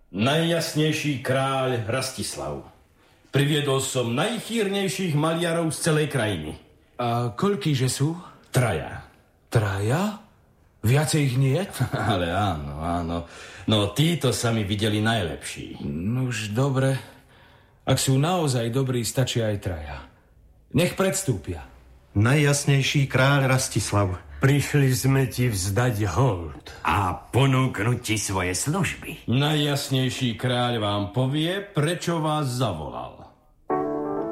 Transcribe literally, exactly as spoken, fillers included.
Najjasnejší kráľ Rastislav. Priviedol som najchýrnejších maliarov z celej krajiny. A koľkýže sú? Traja. Traja? Viacej ich nie? Ale áno, áno. No títo sa mi videli najlepší. Nuž dobre. Ak sú naozaj dobrí, stačia aj traja. Nech predstúpia. Najjasnejší kráľ Rastislav. Prišli sme ti vzdať hold. A ponúknuť ti svoje služby. Najjasnejší kráľ vám povie, prečo vás zavolal.